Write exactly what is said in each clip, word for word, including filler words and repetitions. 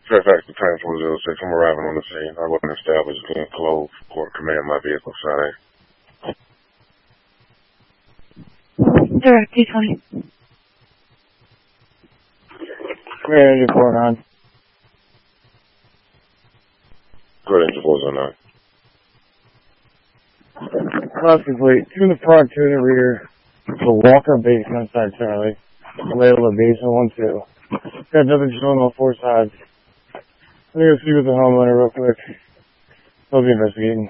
Fairfax to Train four zero six, I'm arriving on the scene. I wasn't established in Clove, Court Command, my vehicle, Friday. Direct two twenty. Clear engine four nine. Good engine four zero nine. Cross complete. Two in the front, two in the rear. The Walker basement side, Charlie. Label of basement one two. Got nothing showing on four sides. I'm gonna go see with the homeowner real quick. They'll be investigating.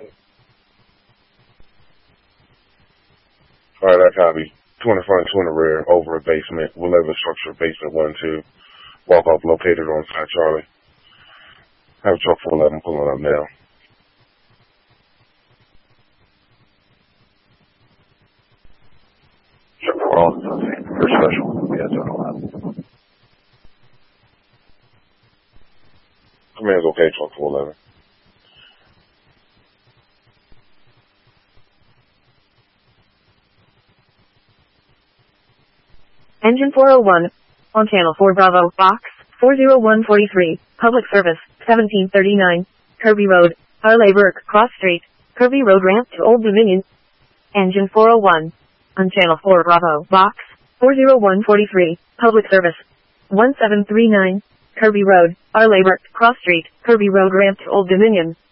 Alright, I copy. Two in the front, two in the rear, over a basement. We'll level structure, basement one two. Walk off located on site, Charlie. Have truck four eleven pulling up now. Truck four eleven, for special. Yeah, it's on eleven. Command's okay, truck four eleven. Engine four oh one, on channel four Bravo, box four oh one forty-three, public service, seventeen thirty-nine, Kirby Road, Harley Burke, Cross Street, Kirby Road ramp to Old Dominion. Engine four oh one, on channel four Bravo, box four oh one forty-three, public service, one seven three nine, Kirby Road, Harley Burke, Cross Street, Kirby Road ramp to Old Dominion.